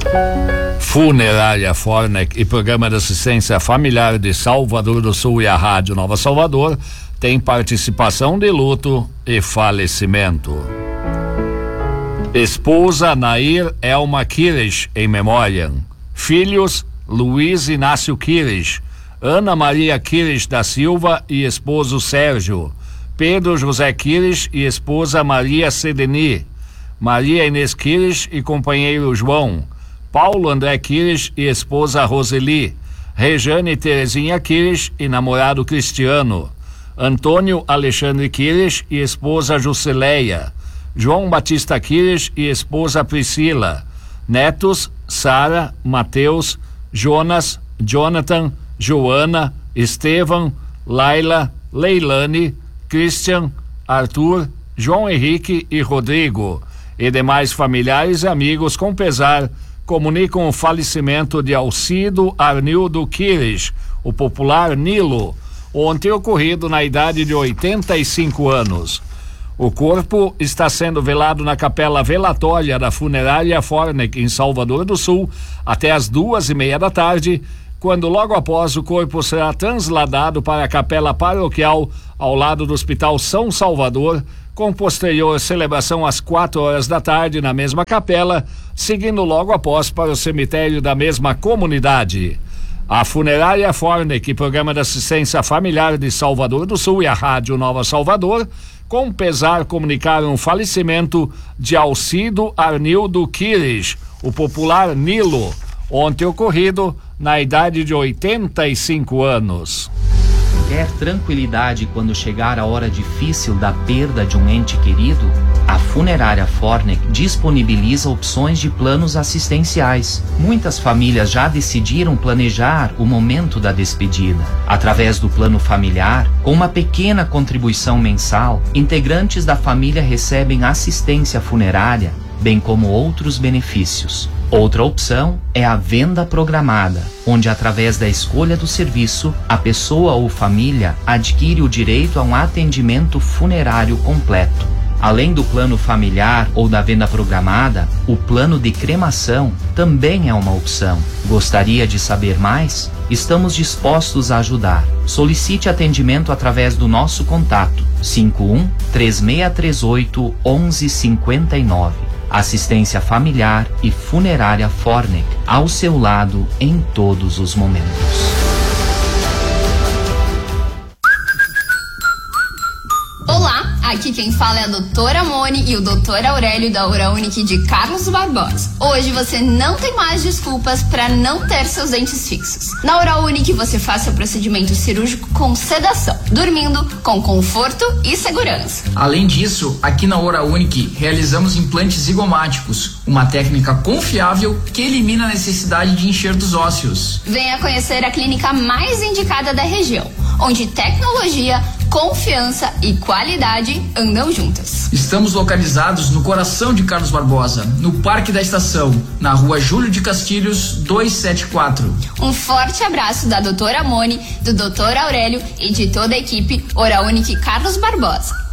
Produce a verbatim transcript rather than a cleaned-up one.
Funerária Fornec e Programa de Assistência Familiar de Salvador do Sul e a Rádio Nova Salvador tem participação de luto e falecimento. Esposa Nair Elma Kirish, em memória. Filhos Luiz Inácio Kirish, Ana Maria Kirish da Silva e esposo Sérgio, Pedro José Kirish e esposa Maria Sedeni, Maria Inês Kirish e companheiro João, Paulo André Kirish e esposa Roseli, Rejane Terezinha Kirish e namorado Cristiano, Antônio Alexandre Kirish e esposa Jusileia, João Batista Kirish e esposa Priscila, netos Sara, Mateus, Jonas, Jonathan, Joana, Estevam, Laila, Leilane, Christian, Arthur, João Henrique e Rodrigo e demais familiares e amigos com pesar comunicam o falecimento de Alcido Arnildo Kirish, o popular Nilo, ontem ocorrido na idade de oitenta e cinco anos. O corpo está sendo velado na capela velatória da Funerária Fornec, em Salvador do Sul, até as duas e meia da tarde, quando logo após o corpo será transladado para a capela paroquial ao lado do Hospital São Salvador, com posterior celebração às quatro horas da tarde na mesma capela, seguindo logo após para o cemitério da mesma comunidade. A Funerária Fornec, Programa de Assistência Familiar de Salvador do Sul e a Rádio Nova Salvador, com pesar comunicaram o falecimento de Alcido Arnildo Kirish, o popular Nilo, ontem ocorrido na idade de oitenta e cinco anos. Quer tranquilidade quando chegar a hora difícil da perda de um ente querido? A Funerária Fornec disponibiliza opções de planos assistenciais. Muitas famílias já decidiram planejar o momento da despedida. Através do plano familiar, com uma pequena contribuição mensal, integrantes da família recebem assistência funerária, bem como outros benefícios. Outra opção é a venda programada, onde através da escolha do serviço, a pessoa ou família adquire o direito a um atendimento funerário completo. Além do plano familiar ou da venda programada, o plano de cremação também é uma opção. Gostaria de saber mais? Estamos dispostos a ajudar. Solicite atendimento através do nosso contato cinco um, três seis três oito, um um cinco nove. Assistência Familiar e Funerária Fornec, ao seu lado em todos os momentos. Olá, aqui quem fala é a doutora Moni e o doutor Aurélio da Uraunic de Carlos Barbosa. Hoje você não tem mais desculpas para não ter seus dentes fixos. Na Uraunic você faz seu procedimento cirúrgico com sedação, dormindo com conforto e segurança. Além disso, aqui na Uraunic realizamos implantes zigomáticos, uma técnica confiável que elimina a necessidade de enxertos ósseos. Venha conhecer a clínica mais indicada da região, onde tecnologia, confiança e qualidade andam juntas. Estamos localizados no coração de Carlos Barbosa, no Parque da Estação, na rua Júlio de Castilhos, duzentos e setenta e quatro. Um forte abraço da doutora Moni, do doutor Aurélio e de toda a equipe Uraunic Carlos Barbosa.